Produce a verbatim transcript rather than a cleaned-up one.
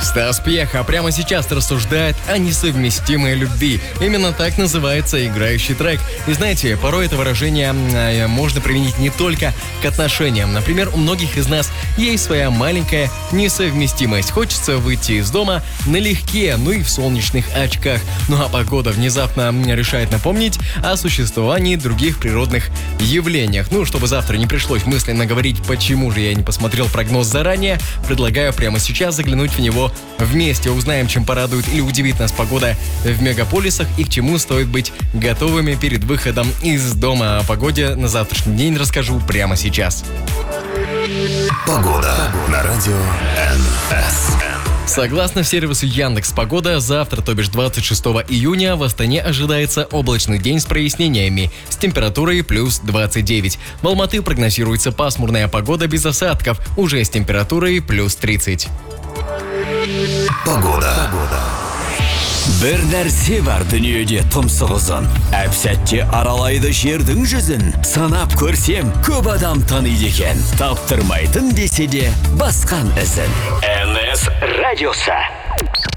Стас Пьеха прямо сейчас рассуждает о несовместимой любви. Именно так называется играющий трек. И знаете, порой это выражение э, можно применить не только к отношениям. Например, у многих из нас есть своя маленькая несовместимость. Хочется выйти из дома налегке, ну и в солнечных очках. Ну а погода внезапно решает напомнить о существовании других природных явлениях. Ну, чтобы завтра не пришлось мысленно говорить, почему же я не посмотрел прогноз заранее, предлагаю прямо сейчас заглянуть в него вместе. Узнаем, чем порадует или удивит нас погода в мегаполисах и к чему стоит быть готовыми перед выходом из дома. О погоде на завтрашний день расскажу прямо сейчас. Погода на радио эн эс. Согласно сервису Яндекс.Погода, завтра, то бишь двадцать шестого июня, в Астане ожидается облачный день с прояснениями, с температурой плюс двадцать девять. В Алматы прогнозируется пасмурная погода без осадков, уже с температурой плюс тридцать. Погода. Бір нәрсе бар дүниеде тұмсығызын. Әп-сәтте аралайды жердің жүзін. Санап көрсем, көп адам таниды екен. Таптырмайтын десе де басқан ізін. эн эс радиосы.